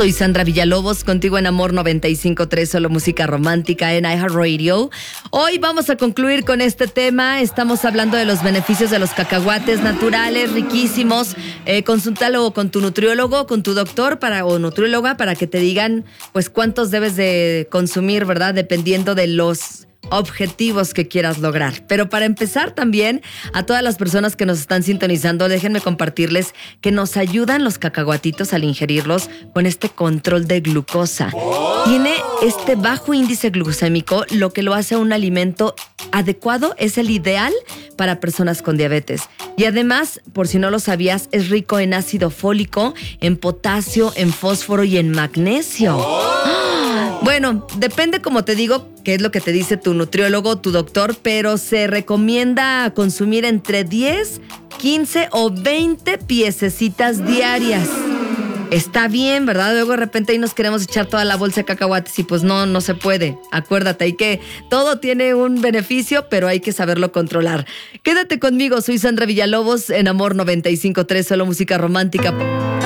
Soy Sandra Villalobos, contigo en Amor 95.3, solo música romántica en iHeartRadio. Hoy vamos a concluir con este tema. Estamos hablando de los beneficios de los cacahuates naturales, riquísimos. Consúltalo con tu nutriólogo, con tu doctor o nutrióloga para que te digan pues cuántos debes de consumir, ¿verdad? Dependiendo de los objetivos que quieras lograr. Pero para empezar también, a todas las personas que nos están sintonizando, déjenme compartirles que nos ayudan los cacahuatitos al ingerirlos con este control de glucosa. Tiene este bajo índice glucémico, lo que lo hace un alimento adecuado, es el ideal para personas con diabetes. Y además, por si no lo sabías, es rico en ácido fólico, en potasio, en fósforo y en magnesio. Bueno, depende, como te digo, qué es lo que te dice tu nutriólogo, tu doctor, pero se recomienda consumir entre 10, 15 o 20 piececitas diarias. Está bien, ¿verdad? Luego de repente ahí nos queremos echar toda la bolsa de cacahuates y pues no se puede. Acuérdate, todo tiene un beneficio, pero hay que saberlo controlar. Quédate conmigo, soy Sandra Villalobos en Amor 95.3, solo música romántica.